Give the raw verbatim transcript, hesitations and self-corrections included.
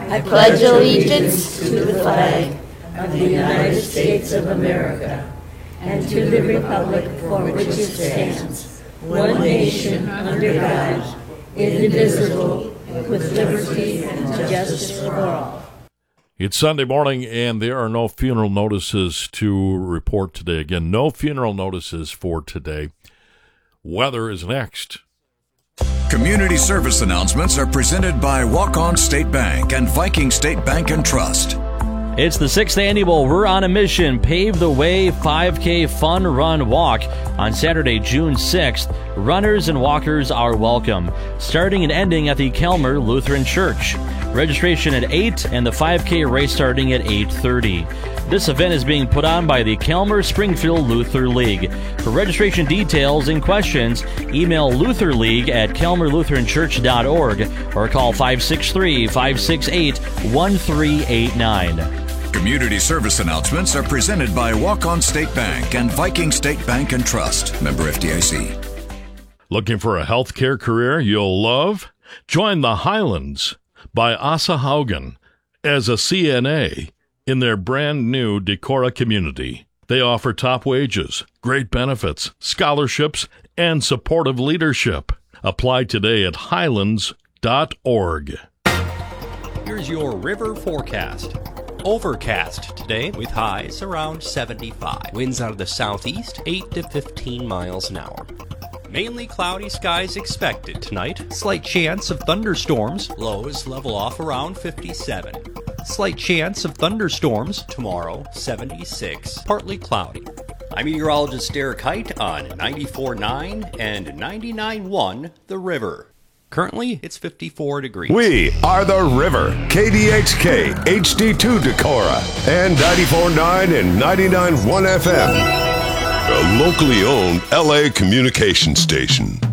I pledge allegiance to the flag of the United States of America and to the republic for which it stands, one nation under God, indivisible, with liberty and justice for all. It's Sunday morning, and there are no funeral notices to report today. Again, no funeral notices for today. Weather is next. Community service announcements are presented by Walk-On State Bank and Viking State Bank and Trust. It's the sixth annual We're on a Mission Pave the Way five K Fun Run Walk on Saturday, June sixth. Runners and walkers are welcome, starting and ending at the Kelmer Lutheran Church. Registration at eight and the five K race starting at eight thirty. This event is being put on by the Kelmer Springfield Luther League. For registration details and questions, email lutherleague at kelmer lutheran church dot org or call five six three, five six eight, one three eight nine. Community service announcements are presented by Walk-On State Bank and Viking State Bank and Trust. Member F D I C. Looking for a healthcare career you'll love? Join the Highlands by Asa Haugen as a C N A in their brand new Decorah community. They offer top wages, great benefits, scholarships, and supportive leadership. Apply today at highlands dot org. Here's your river forecast. Overcast today with highs around seventy-five. Winds out of the southeast, eight to fifteen miles an hour. Mainly cloudy skies expected tonight. Slight chance of thunderstorms. Lows level off around fifty-seven. Slight chance of thunderstorms tomorrow, seventy-six. Partly cloudy. I'm meteorologist Derek Height on ninety-four point nine and ninety-nine point one The River. Currently, it's fifty-four degrees. We are The River, K D X K, H D two Decorah, and ninety-four point nine and ninety-nine point one F M. A locally owned L A communication station.